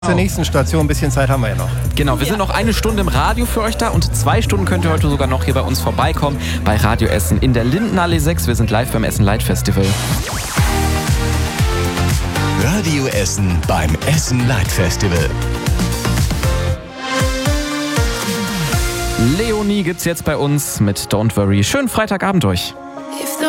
Zur nächsten Station, ein bisschen Zeit haben wir ja noch. Genau, wir sind noch 1 Stunde im Radio für euch da und 2 Stunden könnt ihr heute sogar noch hier bei uns vorbeikommen bei Radio Essen in der Lindenallee 6. Wir sind live beim Essen Light Festival. Radio Essen beim Essen Light Festival. Leonie gibt's jetzt bei uns mit Don't Worry. Schönen Freitagabend euch.